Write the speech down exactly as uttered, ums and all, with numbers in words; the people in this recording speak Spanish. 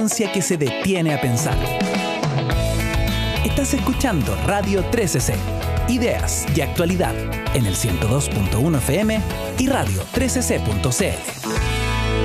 que se detiene a pensar. Estás escuchando Radio trece C, ideas y actualidad en el ciento dos punto uno F M y radio trece c punto c l.